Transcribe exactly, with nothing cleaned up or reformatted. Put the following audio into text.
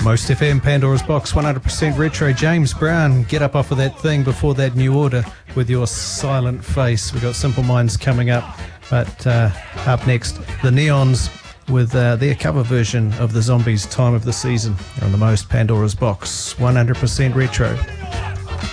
Most F M, Pandora's Box, one hundred percent retro. James Brown, get up off of that thing before that new order with your silent face. We've got Simple Minds coming up, but uh, up next, the Neons with uh, their cover version of the Zombies' Time of the Season on the Most Pandora's Box, one hundred percent retro.